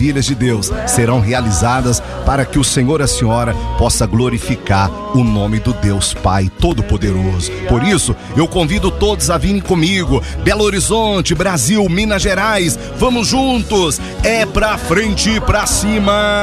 maravilhas de Deus serão realizadas para que o Senhor e a senhora possa glorificar o nome do Deus Pai Todo-Poderoso. Por isso, eu convido todos a virem comigo. Belo Horizonte, Brasil, Minas Gerais, vamos juntos, é pra frente e pra cima.